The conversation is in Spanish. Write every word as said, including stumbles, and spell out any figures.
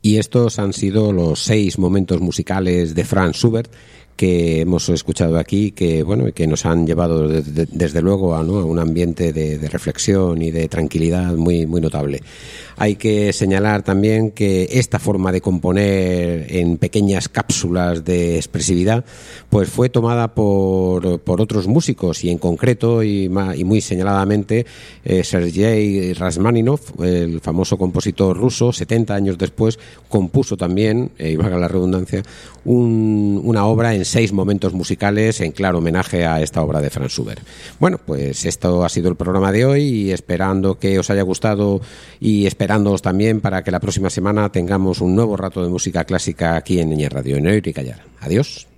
Y estos han sido los seis momentos musicales de Franz Schubert que hemos escuchado aquí, que bueno, que nos han llevado de, de, desde luego a, ¿no? a un ambiente de, de reflexión y de tranquilidad muy, muy notable. Hay que señalar también que esta forma de componer en pequeñas cápsulas de expresividad pues fue tomada por, por otros músicos, y en concreto y, y muy señaladamente eh, Sergei Rachmaninoff, el famoso compositor ruso, setenta años después compuso también, eh, y valga la redundancia, un, una obra en seis momentos musicales en claro homenaje a esta obra de Franz Schubert. Bueno, pues esto ha sido el programa de hoy, y esperando que os haya gustado y esperándoos también para que la próxima semana tengamos un nuevo rato de música clásica aquí en Niñez Radio, en Oír y Callar. Adiós.